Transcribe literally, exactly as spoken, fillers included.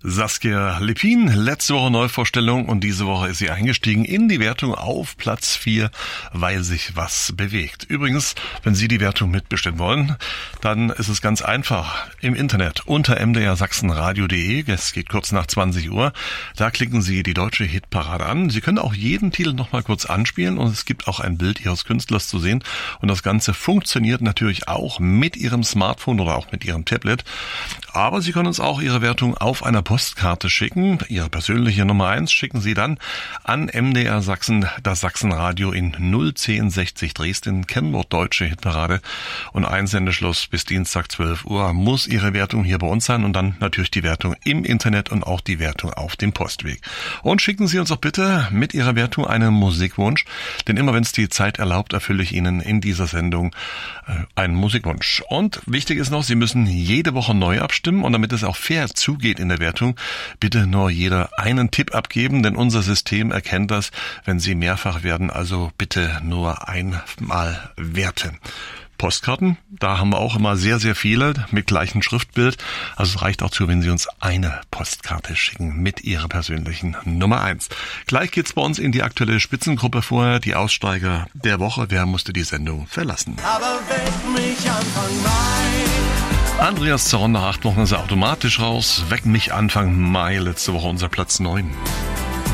Saskia Lippin, letzte Woche Neuvorstellung und diese Woche ist sie eingestiegen in die Wertung auf Platz vier, weil sich was bewegt. Übrigens, wenn Sie die Wertung mitbestimmen wollen, dann ist es ganz einfach. Im Internet unter m d r sachsen radio punkt d e, es geht kurz nach zwanzig Uhr, da klicken Sie die deutsche Hitparade an. Sie können auch jeden Titel nochmal kurz anspielen und es gibt auch ein Bild Ihres Künstlers zu sehen und das Ganze funktioniert natürlich auch mit Ihrem Smartphone oder auch mit Ihrem Tablet. Aber Sie können uns auch Ihre Wertung auf einer Postkarte schicken. Ihre persönliche Nummer eins schicken Sie dann an M D R Sachsen, das Sachsenradio in null zehn sechzig Dresden, Kennwort Deutsche Hitparade. Und Einsendeschluss bis Dienstag zwölf Uhr muss Ihre Wertung hier bei uns sein und dann natürlich die Wertung im Internet und auch die Wertung auf dem Postweg. Und schicken Sie uns auch bitte mit Ihrer Wertung einen Musikwunsch, denn immer wenn es die Zeit erlaubt, erfülle ich Ihnen in dieser Sendung äh, einen Musikwunsch. Und wichtig ist noch, Sie müssen jede Woche neu abstimmen und damit es auch fair zugeht in der Wertung, bitte nur jeder einen Tipp abgeben, denn unser System erkennt das, wenn Sie mehrfach werden, also bitte nur einmal werten. Postkarten, da haben wir auch immer sehr, sehr viele mit gleichem Schriftbild. Also es reicht auch zu, wenn Sie uns eine Postkarte schicken mit Ihrer persönlichen Nummer eins. Gleich geht's bei uns in die aktuelle Spitzengruppe vorher, die Aussteiger der Woche. Wer musste die Sendung verlassen? Aber weck mich Anfang Mai. Andreas Zorn, nach acht Wochen ist er automatisch raus. Weck mich Anfang Mai, letzte Woche unser Platz neun.